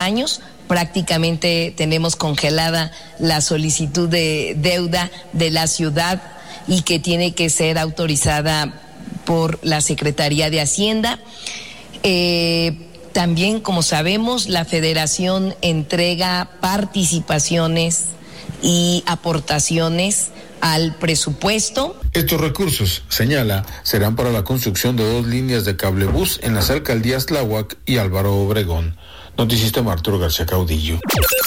años. Prácticamente tenemos congelada la solicitud de deuda de la ciudad y que tiene que ser autorizada por la Secretaría de Hacienda. También, como sabemos, la Federación entrega participaciones y aportaciones al presupuesto. Estos recursos, señala, serán para la construcción de 2 líneas de cablebús en las alcaldías Tláhuac y Álvaro Obregón. Noticista Arturo García Caudillo.